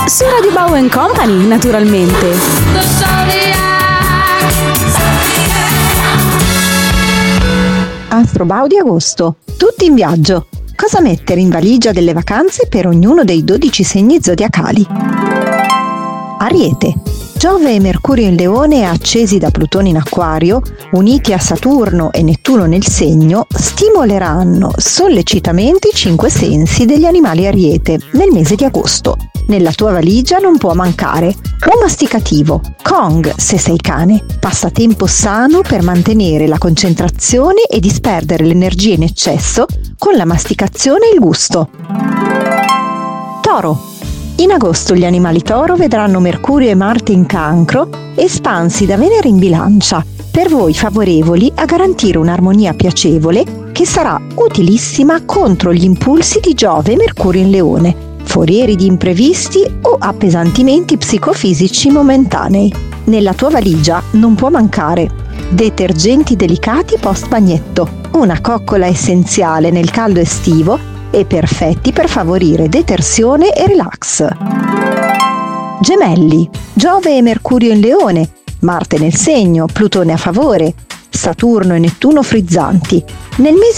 Su Radio Bau Company, naturalmente. Astro Bau di agosto. Tutti in viaggio. Cosa mettere in valigia delle vacanze per ognuno dei 12 segni zodiacali? Ariete. Giove e Mercurio in Leone, accesi da Plutone in Acquario, uniti a Saturno e Nettuno nel Segno, stimoleranno sollecitamente i 5 sensi degli animali Ariete nel mese di agosto. Nella tua valigia non può mancare un masticativo, Kong se sei cane, passatempo sano per mantenere la concentrazione e disperdere l'energia in eccesso con la masticazione e il gusto. Toro. In agosto gli animali Toro vedranno Mercurio e Marte in Cancro, espansi da Venere in Bilancia, per voi favorevoli a garantire un'armonia piacevole che sarà utilissima contro gli impulsi di Giove e Mercurio in Leone, forieri di imprevisti o appesantimenti psicofisici momentanei. Nella tua valigia non può mancare detergenti delicati post bagnetto, una coccola essenziale nel caldo estivo e perfetti per favorire detersione e relax. Gemelli. Giove e Mercurio in Leone, Marte nel Segno, Plutone a favore, Saturno e Nettuno frizzanti. Nel mese